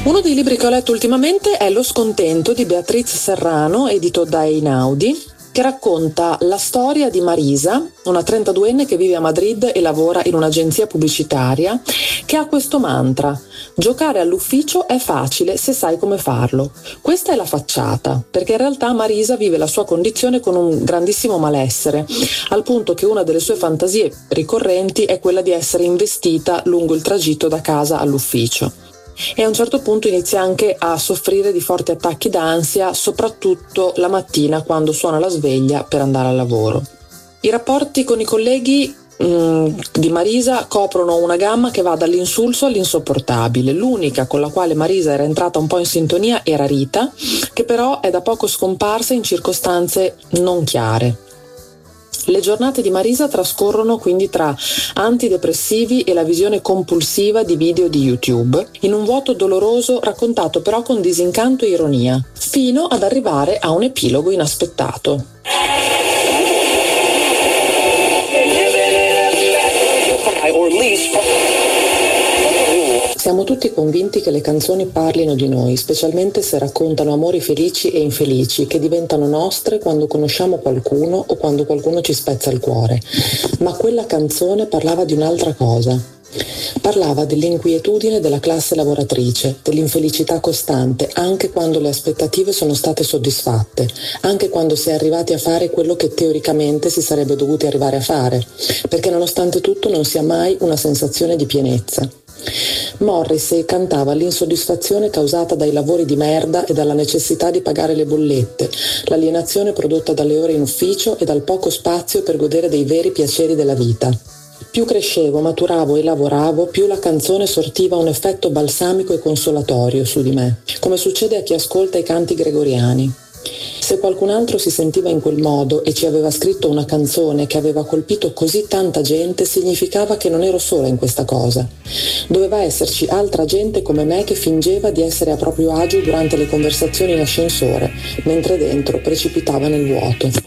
Uno dei libri che ho letto ultimamente è Lo scontento di Beatriz Serrano, edito da Einaudi, che racconta la storia di Marisa, una 32enne che vive a Madrid e lavora in un'agenzia pubblicitaria, che ha questo mantra: giocare all'ufficio è facile se sai come farlo. Questa è la facciata, perché in realtà Marisa vive la sua condizione con un grandissimo malessere, al punto che una delle sue fantasie ricorrenti è quella di essere investita lungo il tragitto da casa all'ufficio. E a un certo punto inizia anche a soffrire di forti attacchi d'ansia, soprattutto la mattina quando suona la sveglia per andare al lavoro. I rapporti con i colleghi di Marisa coprono una gamma che va dall'insulso all'insopportabile. L'unica con la quale Marisa era entrata un po' in sintonia era Rita, che però è da poco scomparsa in circostanze non chiare. Le giornate di Marisa trascorrono quindi tra antidepressivi e la visione compulsiva di video di YouTube, in un vuoto doloroso raccontato però con disincanto e ironia, fino ad arrivare a un epilogo inaspettato. Siamo tutti convinti che le canzoni parlino di noi, specialmente se raccontano amori felici e infelici che diventano nostre quando conosciamo qualcuno o quando qualcuno ci spezza il cuore. Ma quella canzone parlava di un'altra cosa. Parlava dell'inquietudine della classe lavoratrice, dell'infelicità costante, anche quando le aspettative sono state soddisfatte, anche quando si è arrivati a fare quello che teoricamente si sarebbe dovuti arrivare a fare, perché nonostante tutto non si ha mai una sensazione di pienezza. Morrissey cantava l'insoddisfazione causata dai lavori di merda e dalla necessità di pagare le bollette, l'alienazione prodotta dalle ore in ufficio e dal poco spazio per godere dei veri piaceri della vita. Più crescevo, maturavo e lavoravo, più la canzone sortiva un effetto balsamico e consolatorio su di me, come succede a chi ascolta i canti gregoriani. Se qualcun altro si sentiva in quel modo e ci aveva scritto una canzone che aveva colpito così tanta gente, significava che non ero sola in questa cosa. Doveva esserci altra gente come me che fingeva di essere a proprio agio durante le conversazioni in ascensore, mentre dentro precipitava nel vuoto.